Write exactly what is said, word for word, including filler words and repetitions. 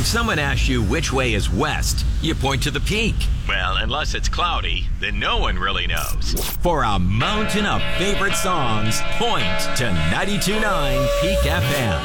someone asks you which way is west, you point to the peak. Well, unless it's cloudy, then no one really knows. For a mountain of favorite songs, point to ninety-two point nine Peak F M.